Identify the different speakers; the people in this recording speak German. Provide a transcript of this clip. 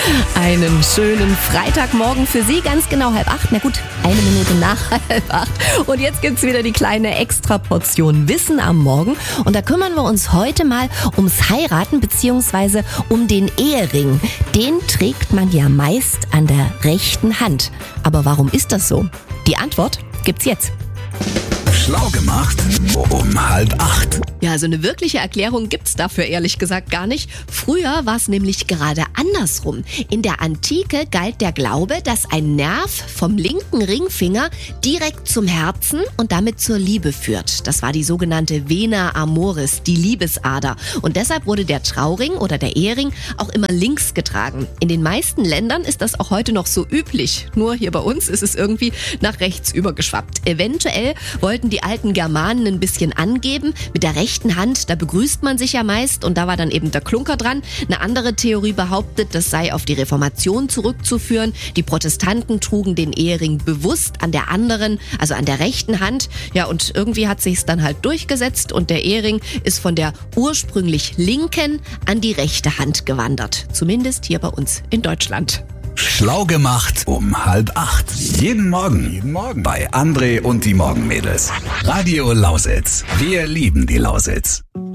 Speaker 1: Einen schönen Freitagmorgen für Sie, ganz genau 7:30. Na gut, 1 Minute nach 7:30. Und jetzt gibt's wieder die kleine Extraportion Wissen am Morgen. Und da kümmern wir uns heute mal ums Heiraten bzw. um den Ehering. Den trägt man ja meist an der rechten Hand. Aber warum ist das so? Die Antwort gibt's jetzt.
Speaker 2: Schlau gemacht um 7:30.
Speaker 1: Ja, so eine wirkliche Erklärung gibt's dafür ehrlich gesagt gar nicht. Früher war es nämlich gerade andersrum. In der Antike galt der Glaube, dass ein Nerv vom linken Ringfinger direkt zum Herzen und damit zur Liebe führt. Das war die sogenannte Vena amoris, die Liebesader. Und deshalb wurde der Trauring oder der Ehering auch immer links getragen. In den meisten Ländern ist das auch heute noch so üblich. Nur hier bei uns ist es irgendwie nach rechts übergeschwappt. Eventuell wollten die alten Germanen ein bisschen angeben. Mit der rechten Hand, da begrüßt man sich ja meist und da war dann eben der Klunker dran. Eine andere Theorie behauptet, das sei auf die Reformation zurückzuführen. Die Protestanten trugen den Ehering bewusst an der anderen, also an der rechten Hand. Ja, und irgendwie hat sich's dann halt durchgesetzt und der Ehering ist von der ursprünglich linken an die rechte Hand gewandert. Zumindest hier bei uns in Deutschland.
Speaker 2: Schlau gemacht um 7:30. Jeden Morgen bei André und die Morgenmädels. Radio Lausitz. Wir lieben die Lausitz.